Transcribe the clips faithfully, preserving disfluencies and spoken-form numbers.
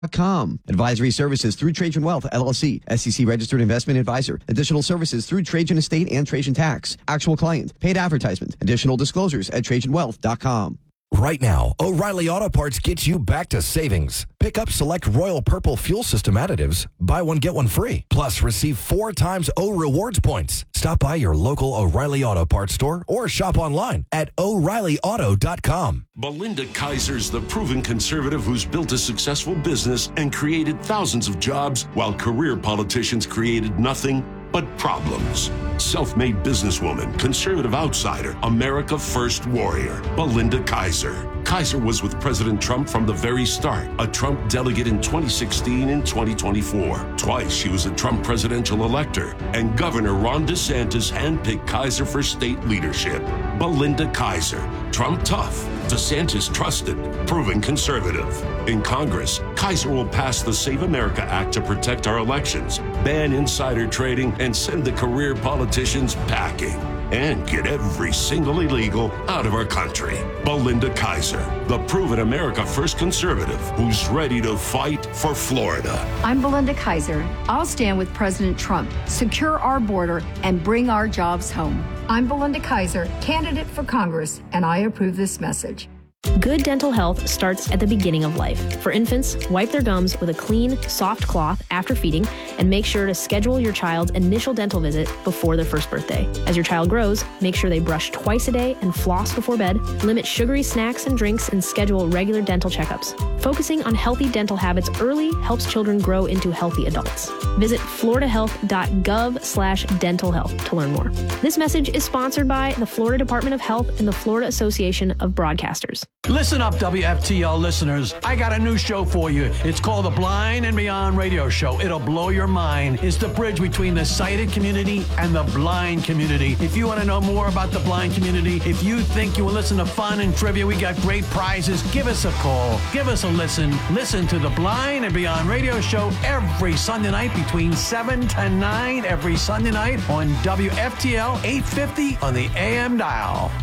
Com. Advisory services through Trajan Wealth, L L C, S E C registered investment advisor. Additional services through Trajan Estate and Trajan Tax. Actual client. Paid advertisement. Additional disclosures at Trajan Wealth dot com. Right now, O'Reilly Auto Parts gets you back to savings. Pick up select Royal Purple Fuel System additives. Buy one, get one free. Plus, receive four times O Rewards points. Stop by your local O'Reilly Auto Parts store or shop online at O'Reilly Auto dot com. Belinda Kaiser's the proven conservative who's built a successful business and created thousands of jobs while career politicians created nothing but problems. Self-made businesswoman, conservative outsider, America First warrior, Belinda Kaiser. Kaiser was with President Trump from the very start, a Trump delegate in twenty sixteen and twenty twenty-four. Twice she was a Trump presidential elector, and Governor Ron DeSantis handpicked Kaiser for state leadership. Belinda Kaiser, Trump tough, DeSantis trusted, proven conservative. In Congress, Kaiser will pass the Save America Act to protect our elections, ban insider trading, and send the career politicians packing. And get every single illegal out of our country. Belinda Kaiser, the proven America First conservative who's ready to fight for Florida. I'm Belinda Kaiser. I'll stand with President Trump, secure our border, and bring our jobs home. I'm Belinda Kaiser, candidate for Congress, and I approve this message. Good dental health starts at the beginning of life. For infants, wipe their gums with a clean, soft cloth after feeding, and make sure to schedule your child's initial dental visit before their first birthday. As your child grows, make sure they brush twice a day and floss before bed, limit sugary snacks and drinks, and schedule regular dental checkups. Focusing on healthy dental habits early helps children grow into healthy adults. Visit floridahealth.gov slash dental health to learn more. This message is sponsored by the Florida Department of Health and the Florida Association of Broadcasters. Listen up, W F T L listeners. I got a new show for you. It's called The Blind and Beyond Radio Show. It'll blow your mind. It's the bridge between the sighted community and the blind community. If you want to know more about the blind community, if you think you will listen to fun and trivia, we got great prizes, give us a call. Give us a listen. Listen to The Blind and Beyond Radio Show every Sunday night between seven to nine every Sunday night on W F T L eight fifty on the A M dial.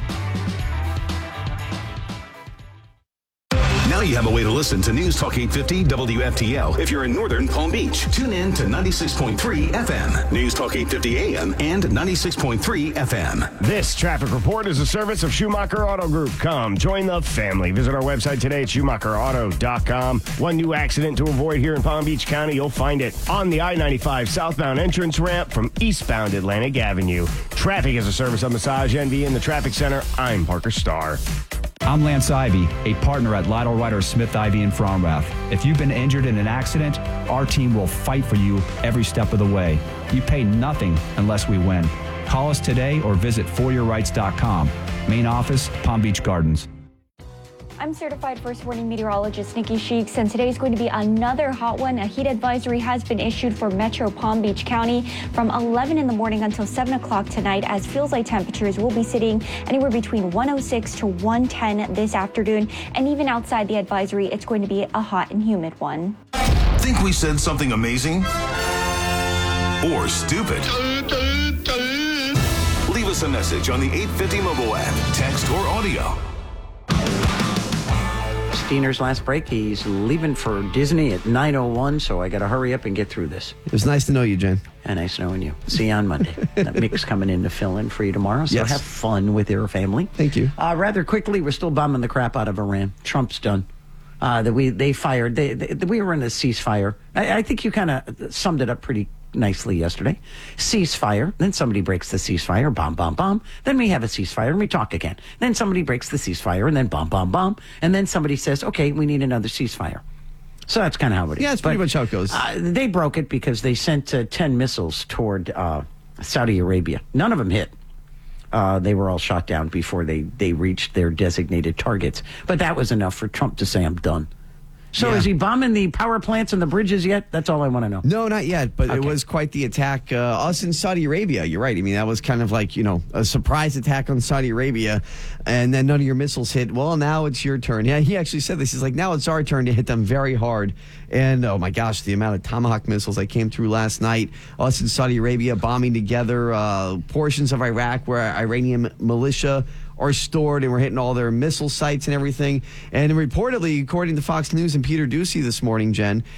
Now you have a way to listen to News Talk eight fifty W F T L if you're in northern Palm Beach. Tune in to ninety-six point three F M, News Talk eight fifty A M, and ninety-six point three F M. This traffic report is a service of Schumacher Auto Group. Come, join the family. Visit our website today at Schumacher Auto dot com. One new accident to avoid here in Palm Beach County. You'll find it on the I ninety-five southbound entrance ramp from eastbound Atlantic Avenue. Traffic is a service of Massage Envy in the Traffic Center. I'm Parker Starr. I'm Lance Ivy, a partner at Lytle Ryder Smith Ivy in Fromrath. If you've been injured in an accident, our team will fight for you every step of the way. You pay nothing unless we win. Call us today or visit for your rights dot com. Main office, Palm Beach Gardens. I'm certified first warning meteorologist Nikki Sheeks, and today is going to be another hot one. A heat advisory has been issued for Metro Palm Beach County from eleven in the morning until seven o'clock tonight, as feels like temperatures will be sitting anywhere between one oh six to one ten this afternoon. And even outside the advisory, it's going to be a hot and humid one. Think we said something amazing? Or stupid? Leave us a message on the eight fifty mobile app, text or audio. Steiner's last break. He's leaving for Disney at nine oh one, so I got to hurry up and get through this. It was nice to know you, Jen. And nice knowing you. See you on Monday. That Mick's coming in to fill in for you tomorrow, so yes. Have fun with your family. Thank you. Uh, rather quickly, we're still bombing the crap out of Iran. Trump's done. Uh, that we they fired. They, they we were in a ceasefire. I, I think you kind of summed it up pretty nicely yesterday. Ceasefire. Then somebody breaks the ceasefire. Bomb, bomb, bomb. Then we have a ceasefire and we talk again. Then somebody breaks the ceasefire and then bomb, bomb, bomb. And then somebody says, okay, we need another ceasefire. So that's kind of how it is. Yeah, it's pretty but, much how it goes. Uh, they broke it because they sent uh, ten missiles toward uh, Saudi Arabia. None of them hit. Uh, they were all shot down before they, they reached their designated targets. But that was enough for Trump to say, I'm done. So yeah. Is he bombing the power plants and the bridges yet? That's all I want to know. No, not yet, but okay. It was quite the attack. Uh, us in Saudi Arabia, you're right. I mean, that was kind of like, you know, a surprise attack on Saudi Arabia, and then none of your missiles hit. Well, now it's your turn. Yeah, he actually said this. He's like, now it's our turn to hit them very hard. And, oh, my gosh, the amount of Tomahawk missiles that came through last night. Us in Saudi Arabia bombing together uh, portions of Iraq where Iranian militia are stored, and we're hitting all their missile sites and everything. And reportedly, according to Fox News and Peter Ducey this morning, Jen,